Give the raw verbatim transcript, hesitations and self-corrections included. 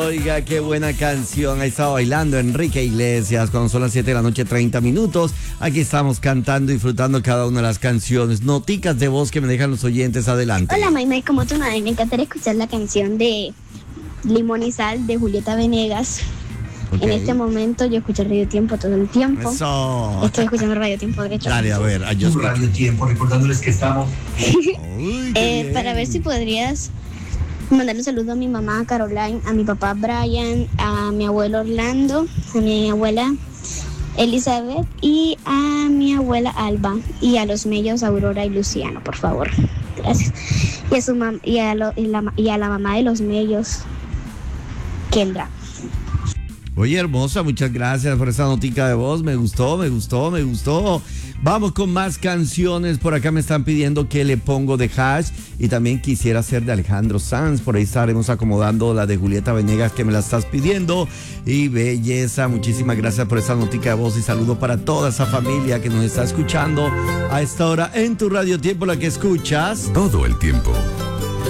Oiga, qué buena canción. Ahí estaba bailando Enrique Iglesias cuando son las siete de la noche, treinta minutos. Aquí estamos cantando y disfrutando cada una de las canciones. Noticas de voz que me dejan los oyentes. Adelante. Hola, Maymay, como tu madre, me encantaría escuchar la canción de Limón y Sal de Julieta Venegas. Okay. En este momento yo escucho Radio Tiempo todo el tiempo. Eso. Estoy escuchando Radio Tiempo derecho. Dale, a ver. A yo Radio Tiempo, recordándoles que estamos... Uy, eh, para ver si podrías mandarle un saludo a mi mamá Caroline, a mi papá Brian, a mi abuelo Orlando, a mi abuela Elizabeth y a mi abuela Alba y a los mellos Aurora y Luciano, por favor. Gracias. Y a, su mam- y a, lo- y la, y a la mamá de los mellos, Kendra. Oye, hermosa, muchas gracias por esa notica de voz. Me gustó, me gustó, me gustó. Vamos con más canciones. Por acá me están pidiendo que le pongo de Hash y también quisiera hacer de Alejandro Sanz. Por ahí estaremos acomodando la de Julieta Venegas que me la estás pidiendo. Y belleza, muchísimas gracias por esa notica de voz y saludo para toda esa familia que nos está escuchando a esta hora en tu Radio Tiempo, la que escuchas todo el tiempo.